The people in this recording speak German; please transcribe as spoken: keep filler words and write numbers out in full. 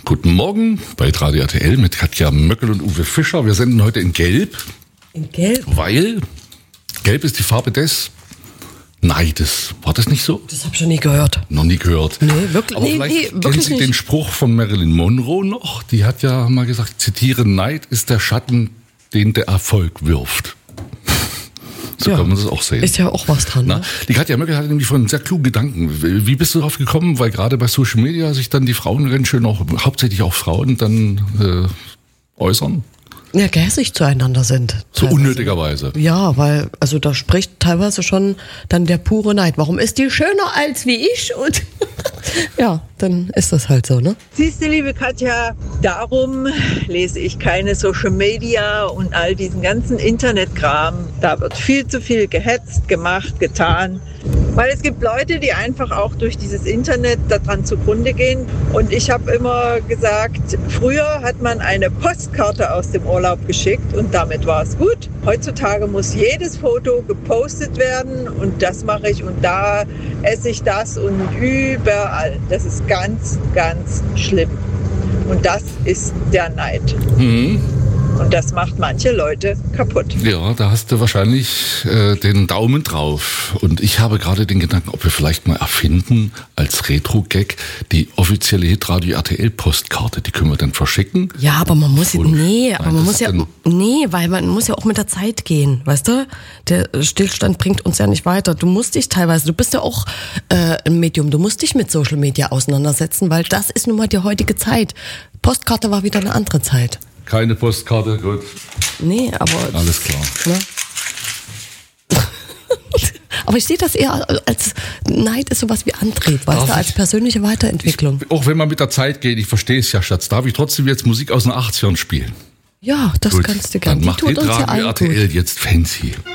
Guten Morgen bei Radio R T L mit Katja Möckel und Uwe Fischer. Wir senden heute in Gelb. In Gelb? Weil Gelb ist die Farbe des Neides. War das nicht so? Das habe ich schon nie gehört. Noch nie gehört. Nee, wirklich, Aber nee, vielleicht nee, kennen wirklich Sie nicht. den Spruch von Marilyn Monroe noch? Die hat ja mal gesagt, ich zitiere, Neid ist der Schatten, den der Erfolg wirft. So Ja, kann man das auch sehen. Ist ja auch was dran. Na, Ne? die Katja Möckel hatte nämlich von einem sehr klugen Gedanken. Wie bist du darauf gekommen? Weil gerade bei Social Media sich dann die Frauen ganz schön auch, hauptsächlich auch Frauen, dann äh, äußern. Ja, gehässig zueinander sind. So teilweise. unnötigerweise. Ja, weil, also da spricht teilweise schon dann der pure Neid. Warum ist die schöner als wie ich? Und ja, dann ist das halt so, ne? Siehst du, liebe Katja, darum lese ich keine Social Media und all diesen ganzen Internetkram. Da wird viel zu viel gehetzt, gemacht, getan. Weil es gibt Leute, die einfach auch durch dieses Internet daran zugrunde gehen. Und ich habe immer gesagt, früher hat man eine Postkarte aus dem Urlaub geschickt und damit war es gut. Heutzutage muss jedes Foto gepostet werden und das mache ich und da esse ich das und überall. Das ist ganz, ganz schlimm. Und das ist der Neid. Mhm. Und das macht manche Leute kaputt. Ja, da hast du wahrscheinlich äh, den Daumen drauf. Und ich habe gerade den Gedanken, ob wir vielleicht mal erfinden als Retro-Gag die offizielle Hitradio R T L-Postkarte. Die können wir dann verschicken. Ja, aber man muss, Und- nee, aber Nein, man das muss ja, dann- nee, weil man muss ja auch mit der Zeit gehen, weißt du? Der Stillstand bringt uns ja nicht weiter. Du musst dich teilweise, du bist ja auch äh, ein Medium, du musst dich mit Social Media auseinandersetzen, weil das ist nun mal die heutige Zeit. Postkarte war wieder eine andere Zeit. Keine Postkarte, gut. Nee, aber... Alles klar. Ne? Aber ich sehe das eher als Neid ist sowas wie Antrieb, weißt Darf du, als ich- persönliche Weiterentwicklung. Auch wenn man mit der Zeit geht, ich verstehe es ja, Schatz, darf ich trotzdem jetzt Musik aus den achtzigern spielen? Ja, das Gut, kannst du gerne. dann Die macht tut uns ja Hitradio allen R T gut. L jetzt fancy.